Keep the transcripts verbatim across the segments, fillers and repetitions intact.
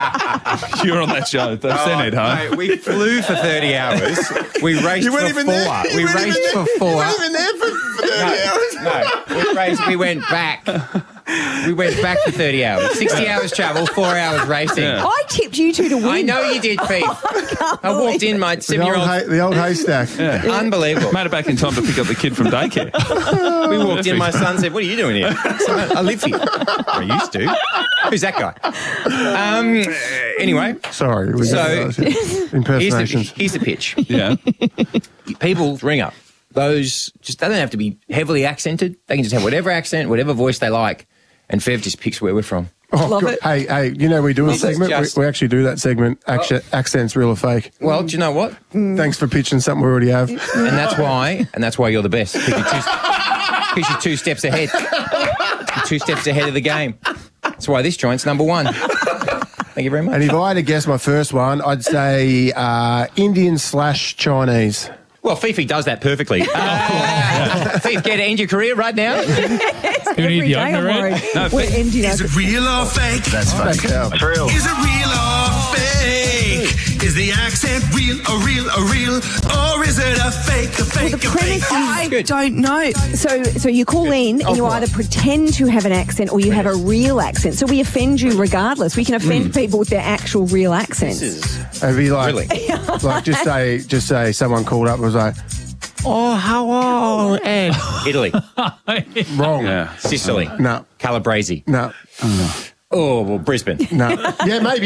You were on that show. They've Oh, sent it, huh? mate, we flew for thirty hours. We raced You for weren't even four. there. You We weren't raced even for there. four. You weren't even there for, for thirty hours. No, we raced. We went back. We went back for thirty hours. Sixty hours travel, four hours racing. Yeah. I tipped you two to win. I know you did, Pete. I walked in, my The old, seven-year-old. hay, the old haystack. Unbelievable. Made it back in time to pick up the kid from daycare. We walked in, my son said, "What are you doing here?" I said, "I live here." I used to. Who's that guy? Um. Anyway, Sorry. We So- here's the, impersonations. here's the pitch. Yeah. People ring up. Those just they don't have to be heavily accented. They can just have whatever accent, whatever voice they like, and Fev just picks where we're from. Oh, Love God. it. Hey, hey, you know we do a This is segment. just- We, we actually do that segment. Acc- Accents, real or fake. Well, do you know what? Thanks for pitching something we already have. And that's why, and that's why you're the best. Because you're two, because you're two steps ahead. You're two steps ahead of the game. That's why this joint's number one. Thank you very much. And if I had to guess my first one, I'd say uh, Indian slash Chinese. Well, Fifi does that perfectly. Uh, Fifi, get to end your career right now. Do you need Every the day I'm opener read? worried. No, We're but- ending Is up- it real or fake? That's Back down. Is it real or fake? Is the accent real or real or real? Or is it a fake, a fake, the a fake? premise is- I Good. don't know. So, so you call in and you either pretend to have an accent or you have a real accent. So we offend you regardless. We can offend people with their actual real accents. It'd be like, Really? like just say, just say someone called up and was like, Oh, how are Ed? Italy, wrong. Yeah. Sicily, No, Calabrese. no, Oh, well, Brisbane. no. Yeah, maybe.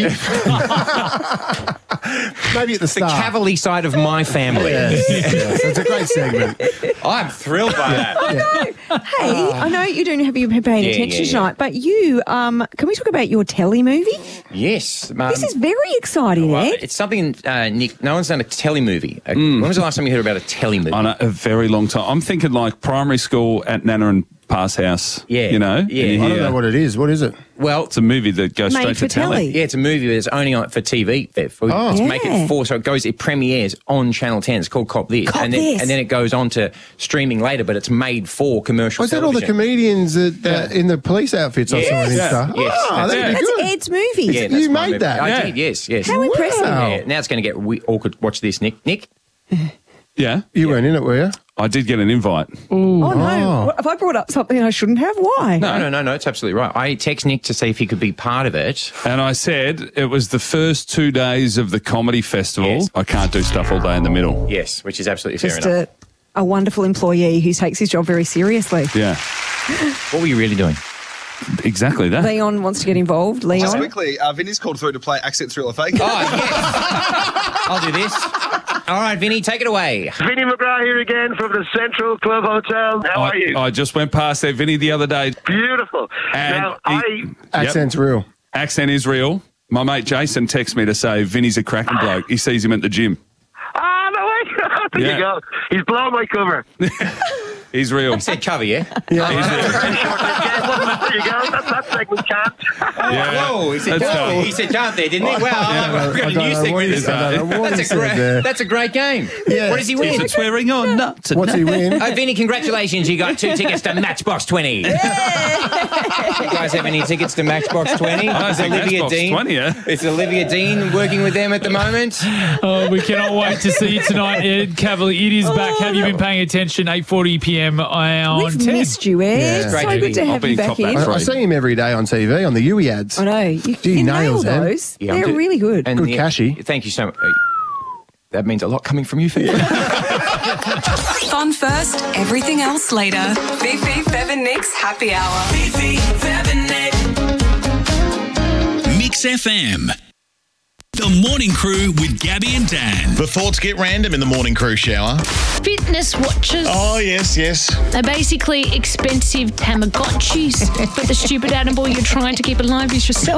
Maybe at the The start. Cavalier side of my family. Yes, yes. It's a great segment. I'm thrilled by that. Hey, I know you don't have you been paying Yeah, attention yeah, yeah. tonight, but you, um, can we talk about your telly movie? Yes. Um, This is very exciting, well, Ed. it's something, uh, Nick, no one's done a telly movie. Uh, When was the last time you heard about a telly movie? On a, a very long time. I'm thinking like primary school at Nana and Pa's house. Yeah, You know? yeah. And you I don't hear- know what it is. What is it? Well, It's a movie that goes Made straight for to telly. telly. yeah, it's a movie that's only on for T V. Bev. We Oh. just make Yeah. it for, so it goes, it premieres on Channel ten. It's called Cop This. Cop and, then, This. and then it goes on to streaming later, but it's made for commercial Was that all the television. comedians that, uh, in the police outfits I saw Yes. in Yeah. Insta? Yes. Oh, That's that'd it. be That's good. Ed's movie. Yeah, You that's my made movie. that? I Yeah. did, yes, yes. How impressive. Wow. Yeah, now it's going to get we- awkward. Watch this, Nick. Nick? Yeah. You weren't in it, were you? I did get an invite. Oh, no. Oh. What, have I brought up something I shouldn't have? Why? No, no, no, no. It's absolutely right. I text Nick to see if he could be part of it. And I said it was the first two days of the comedy festival. Yes. I can't do stuff all day in the middle. Yes, which is absolutely fair Just enough. a, a wonderful employee who takes his job very seriously. Yeah. What were you really doing? Exactly that. Leon wants to get involved. Leon? Just quickly, uh, Vinny's called through to play Accents Real or Fake. Oh, yes. I'll do this. All right, Vinny, take it away. Vinny McGrath here again from the Central Club Hotel. How are you? I, I just went past there, Vinny, the other day. Beautiful. And now, he- I Accent's real. Accent is real. My mate Jason texts me to say Vinny's a cracking bloke. He sees him at the gym. ah no way. There Yeah. you go. He's blown my cover. He's real. Said cover, yeah? Yeah. There you go. That, that segment can't. Yeah. Whoa, he said, That's whoa. done. He said can't there, didn't he? Well, I we've got a don't new know what segment he this said. I don't know what That's he a said great, there. that's a great game. Yeah. What does he Is win? it swearing or not? What's he win? Oh, Vinny, congratulations. You got two tickets to Matchbox twenty. You guys have any tickets to Matchbox twenty? I Is think Olivia Matchbox Dean. twenty, yeah. It's Olivia Dean working with them at the moment. Oh, we cannot wait to see you tonight, Ed Cavalier. It is back. Have you been paying attention? eight forty p.m. on We've ten. missed you, Ed. Yeah. So Great to good be- to I'll have be you back top in. back. I, I see him every day on T V on the U I ads. I know. You, He you nail nails them. those. Yeah, I'm They're do- really good. And Good yeah, cashy. Thank you so much. That means a lot coming from you, Fifi. Fun first, everything else later. Fifi, Fev and Nick's Happy Hour. Fifi, Fev and Nick. Mix F M. The Morning Crew with Gabby and Dan. The thoughts get random in the morning crew shower. Fitness watches. Oh, yes, yes. They're basically expensive Tamagotchis, but the stupid animal you're trying to keep alive is yourself.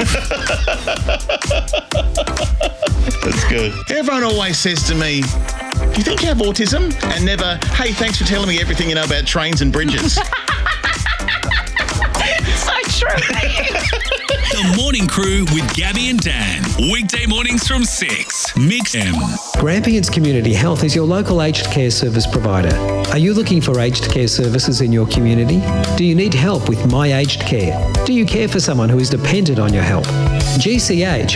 That's good. Everyone always says to me, do you think you have autism? And never, hey, thanks for telling me everything you know about trains and bridges. So true. The Morning Crew with Gabby and Dan. Weekday mornings from six. Mix M. Grampians Community Health is your local aged care service provider. Are you looking for aged care services in your community? Do you need help with My Aged Care? Do you care for someone who is dependent on your help? G C H